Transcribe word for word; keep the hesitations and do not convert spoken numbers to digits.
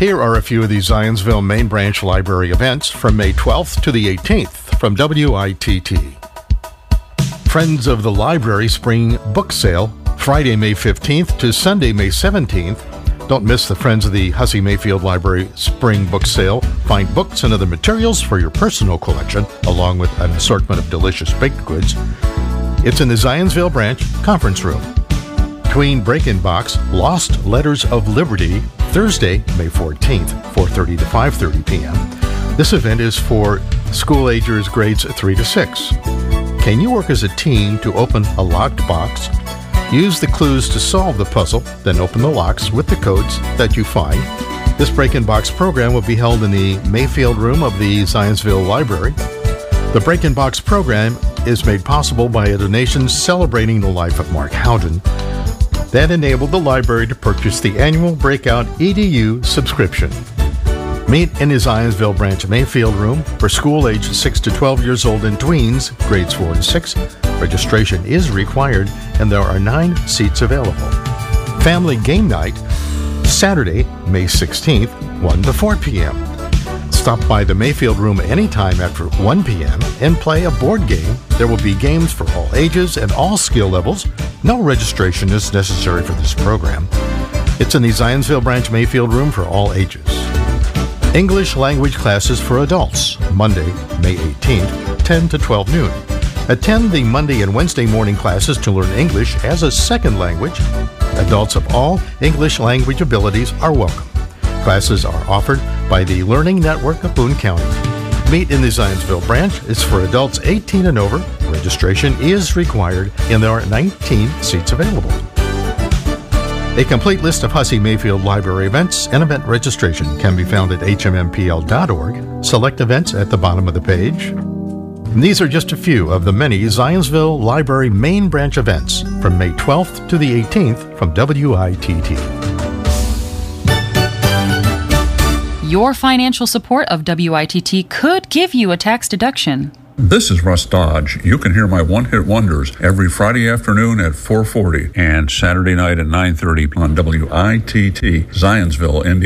Here are a few of the Zionsville Main Branch Library events from May twelfth to the eighteenth from W I T T. Friends of the Library Spring Book Sale, Friday, May fifteenth to Sunday, May seventeenth. Don't miss the Friends of the Hussey Mayfield Library Spring Book Sale. Find books and other materials for your personal collection, along with an assortment of delicious baked goods. It's in the Zionsville Branch Conference Room. Tween Break-In Box, Lost Letters of Liberty, Thursday, May fourteenth, four thirty to five thirty p.m. This event is for school agers grades three to six. Can you work as a team to open a locked box? Use the clues to solve the puzzle, then open the locks with the codes that you find. This Break-In Box program will be held in the Mayfield Room of the Zionsville Library. The Break-In Box program is made possible by a donation celebrating the life of Mark Howden that enabled the library to purchase the annual Breakout E D U subscription. Meet in the Zionsville Branch Mayfield Room for school aged six to twelve years old and tweens, grades four to six. Registration is required and there are nine seats available. Family Game Night, Saturday, May sixteenth, one to four p.m. Stop by the Mayfield Room anytime after one p.m. and play a board game. There will be games for all ages and all skill levels. No registration is necessary for this program. It's in the Zionsville Branch Mayfield Room for all ages. English language classes for adults, Monday, May eighteenth, ten to twelve noon. Attend the Monday and Wednesday morning classes to learn English as a second language. Adults of all English language abilities are welcome. Classes are offered by the Learning Network of Boone County. Meet in the Zionsville Branch. It's for adults eighteen and over. Registration is required and there are nineteen seats available. A complete list of Hussey Mayfield Library events and event registration can be found at H M M P L dot org. Select events at the bottom of the page. And these are just a few of the many Zionsville Library Main Branch events from May twelfth to the eighteenth from W I T T. Your financial support of W I T T could give you a tax deduction. This is Russ Dodge. You can hear my one-hit wonders every Friday afternoon at four forty and Saturday night at nine thirty on W I T T, Zionsville, Indiana.